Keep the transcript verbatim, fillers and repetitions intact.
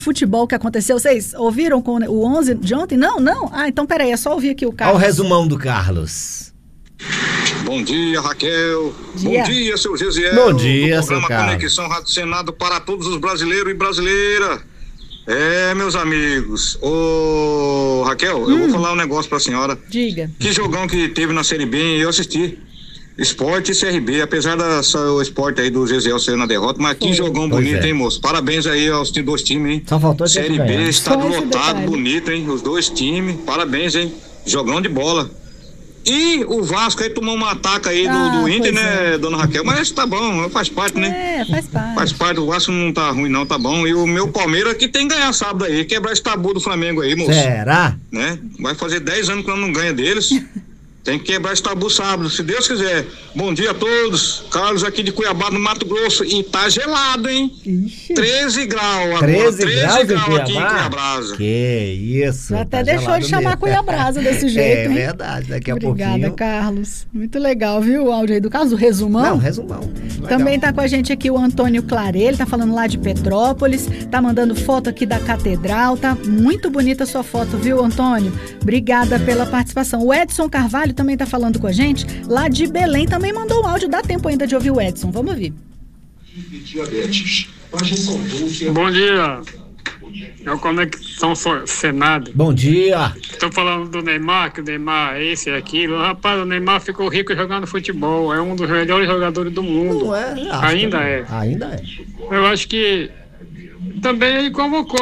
futebol que aconteceu, vocês ouviram com o onze de ontem? Não, não? Ah, então peraí, é só ouvir aqui o Carlos. Olha o resumão do Carlos. Bom dia, Raquel. Dia. Bom dia, seu Gesiel. Bom dia, do seu programa Carlos. Conexão Rádio Senado para todos os brasileiros e brasileiras. É, meus amigos. Ô, Raquel, hum. eu vou falar um negócio pra senhora. Diga. Que jogão que teve na Série B, eu assisti. Esporte e C R B, apesar da só o esporte aí do Gesiel ser na derrota, mas Foi. que jogão Pois bonito, é. hein, moço? Parabéns aí aos dois times, hein? Só faltou esse Série B, ganhar. estado Só esse lotado, detalhe. bonito, hein? Os dois times, parabéns, hein? Jogão de bola. E o Vasco aí tomou uma ataca aí do, Ah, do Inter, pois né, é. dona Raquel? Mas tá bom, faz parte, né? É, faz parte. Faz parte, o Vasco não tá ruim não, tá bom. E o meu Palmeiras que tem que ganhar sábado aí, quebrar esse tabu do Flamengo aí, moço. Será? Né? Vai fazer dez anos que eu não ganha deles. Tem que quebrar esse tabu sábado, se Deus quiser. Bom dia a todos. Carlos aqui de Cuiabá, no Mato Grosso. E tá gelado, hein? Ixi. treze graus agora. treze graus em graus aqui em Cuiabá? Cuiabrasa. Que isso. Já até tá deixou gelado de chamar mesmo. Cuiabrasa desse jeito, É hein? verdade, daqui a Obrigada, pouquinho. Carlos. Muito legal, viu? O áudio aí do Carlos, o resumão. Não, resumão. Legal. Também tá com a gente aqui o Antônio Clare, ele tá falando lá de Petrópolis, tá mandando foto aqui da catedral, tá muito bonita a sua foto, viu, Antônio? Obrigada pela participação. O Edson Carvalho também tá falando com a gente, lá de Belém, também mandou um áudio, dá tempo ainda de ouvir o Edson, vamos ouvir. Bom dia, é o Conexão Senado. Bom dia. Estou falando do Neymar, que o Neymar é esse e aquilo. Rapaz, o Neymar ficou rico jogando futebol, é um dos melhores jogadores do mundo. Não é? Acho Ainda que- é. Ainda é. Eu acho que também ele convocou